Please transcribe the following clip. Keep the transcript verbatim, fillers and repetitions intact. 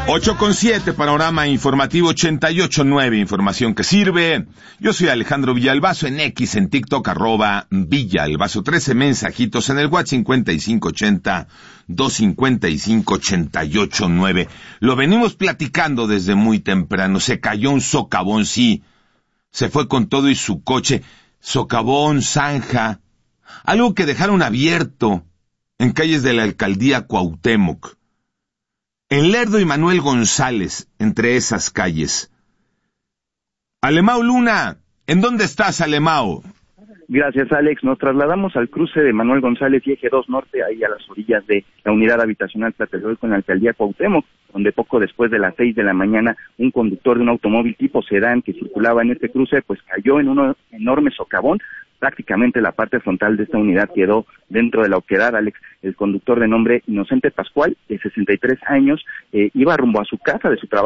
ocho con siete, panorama informativo ochenta y ocho nueve, información que sirve. Yo soy Alejandro Villalbazo, en X, en TikTok, arroba Villalbazo, trece mensajitos en el WhatsApp cincuenta y cinco ochenta, doscientos cincuenta y cinco, ochenta y ocho nueve. Lo venimos platicando desde muy temprano, se cayó un socavón, sí, se fue con todo y su coche, socavón, zanja, algo que dejaron abierto en calles de la alcaldía Cuauhtémoc. En Lerdo y Manuel González, entre esas calles. Alemao Luna, ¿en dónde estás, Alemao? Gracias, Alex. Nos trasladamos al cruce de Manuel González y Eje dos Norte, ahí a las orillas de la unidad habitacional Tlatelolco en la alcaldía Cuauhtémoc, donde poco después de las seis de la mañana, un conductor de un automóvil tipo sedán que circulaba en este cruce, pues cayó en un enorme socavón. Prácticamente la parte frontal de esta unidad quedó dentro de la oquedad, Alex. El conductor, de nombre Inocente Pascual, de sesenta y tres años, eh, iba rumbo a su casa de su trabajo.